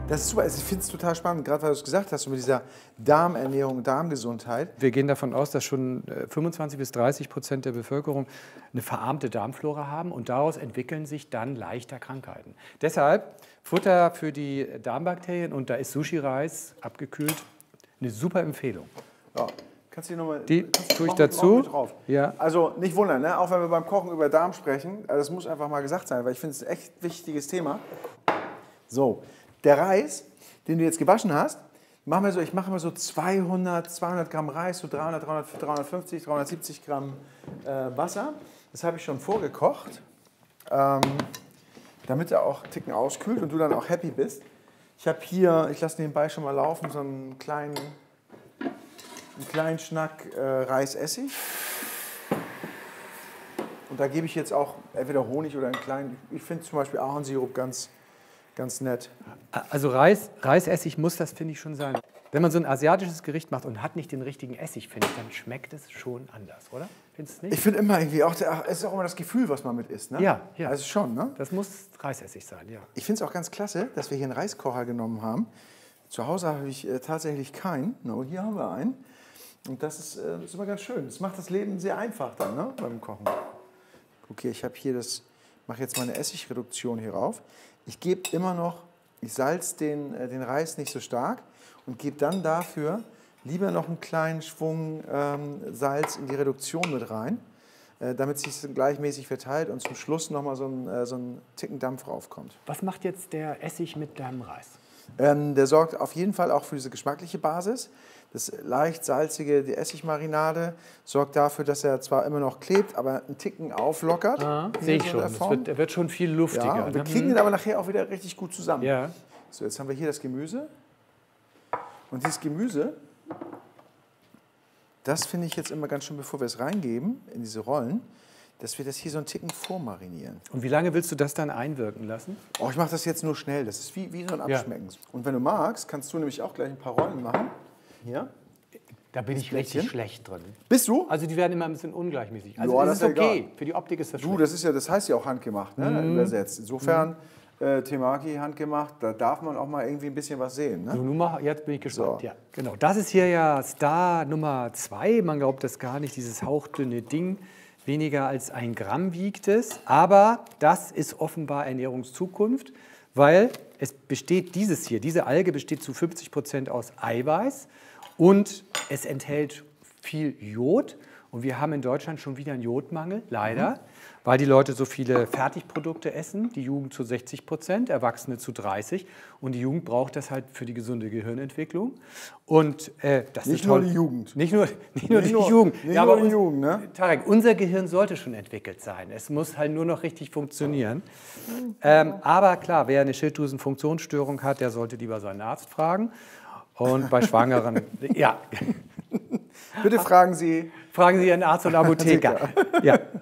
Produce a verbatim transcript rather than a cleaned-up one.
Das ist super. Ich finde es total spannend, gerade weil du es gesagt hast, mit dieser Darmernährung, Darmgesundheit. Wir gehen davon aus, dass schon fünfundzwanzig bis dreißig Prozent der Bevölkerung eine verarmte Darmflora haben und daraus entwickeln sich dann leichter Krankheiten. Deshalb Futter für die Darmbakterien und da ist Sushi-Reis abgekühlt eine super Empfehlung. Ja. Kannst du die nochmal. Die tue ich dazu. Drauf. Ja. Also nicht wundern, ne? Auch wenn wir beim Kochen über Darm sprechen, also das muss einfach mal gesagt sein, weil ich finde es ein echt wichtiges Thema. So, der Reis, den du jetzt gewaschen hast, machen wir so, ich mache immer so zweihundert, zweihundert Gramm Reis, so dreihundert, dreihundert, dreihundertfünfzig, dreihundertsiebzig Gramm äh, Wasser. Das habe ich schon vorgekocht, ähm, damit er auch einen Ticken auskühlt und du dann auch happy bist. Ich habe hier, ich lasse nebenbei schon mal laufen, so einen kleinen, einen kleinen Schnack äh, Reisessig. Und da gebe ich jetzt auch entweder Honig oder einen kleinen, ich finde zum Beispiel Ahornsirup ganz, ganz nett. Also Reis, Reisessig muss das, finde ich, schon sein. Wenn man so ein asiatisches Gericht macht und hat nicht den richtigen Essig, finde ich, dann schmeckt es schon anders, oder? Findest du nicht? Ich finde immer irgendwie, auch der, es ist auch immer das Gefühl, was man mit isst, ne? Ja, ja. Also schon, ne? Das muss Reisessig sein, ja. Ich finde es auch ganz klasse, dass wir hier einen Reiskocher genommen haben. Zu Hause habe ich äh, tatsächlich keinen. No, hier haben wir einen. Und das ist, äh, ist immer ganz schön. Das macht das Leben sehr einfach dann, ne? Beim Kochen. Okay, ich habe hier das, mache jetzt meine Essigreduktion hier rauf. Ich gebe immer noch, ich salze den, äh, den Reis nicht so stark und gebe dann dafür lieber noch einen kleinen Schwung ähm, Salz in die Reduktion mit rein, äh, damit es sich gleichmäßig verteilt und zum Schluss nochmal so ein, äh, so ein Ticken Dampf raufkommt. Was macht jetzt der Essig mit deinem Reis? Ähm, der sorgt auf jeden Fall auch für diese geschmackliche Basis. Das leicht salzige, die Essigmarinade, sorgt dafür, dass er zwar immer noch klebt, aber einen Ticken auflockert. Ah, sehe ich schon. Es wird, er wird schon viel luftiger. Ja, und wir ne? kriegen ihn aber nachher auch wieder richtig gut zusammen. Ja. So, jetzt haben wir hier das Gemüse. Und dieses Gemüse, das finde ich jetzt immer ganz schön, bevor wir es reingeben in diese Rollen, dass wir das hier so einen Ticken vormarinieren. Und wie lange willst du das dann einwirken lassen? Oh, ich mache das jetzt nur schnell. Das ist wie, wie so ein Abschmecken. Ja. Und wenn du magst, kannst du nämlich auch gleich ein paar Rollen machen. Hier. Da bin ich richtig schlecht drin. Bist du? Also die werden immer ein bisschen ungleichmäßig. Also ja, das ist das ist okay. Egal. Für die Optik ist das Du, schlecht. das ist ja, das heißt ja auch handgemacht, ne? Mhm. Übersetzt. Insofern, mhm. äh, Temaki handgemacht, da darf man auch mal irgendwie ein bisschen was sehen. Ne? So, nun mal, jetzt bin ich gespannt. So. Ja, genau. Das ist hier ja Star Nummer zwei. Man glaubt das gar nicht, dieses hauchdünne Ding. Weniger als ein Gramm wiegt es. Aber das ist offenbar Ernährungszukunft, weil es besteht dieses hier, diese Alge besteht zu fünfzig Prozent aus Eiweiß und es enthält viel Jod. Und wir haben in Deutschland schon wieder einen Jodmangel, leider, mhm. weil die Leute so viele Fertigprodukte essen, die Jugend zu sechzig Prozent, Erwachsene zu dreißig. Und die Jugend braucht das halt für die gesunde Gehirnentwicklung. Und, äh, das nicht ist nur toll. die Jugend. Nicht nur, nicht nur nicht die nur, Jugend. Nicht ja, nur aber die uns, Jugend, ne? Tarek, unser Gehirn sollte schon entwickelt sein. Es muss halt nur noch richtig funktionieren. Ähm, aber klar, wer eine Schilddrüsenfunktionsstörung hat, der sollte lieber seinen Arzt fragen. Und bei Schwangeren, ja. Bitte fragen Sie. Fragen Sie Ihren Arzt und Apotheker. Ja.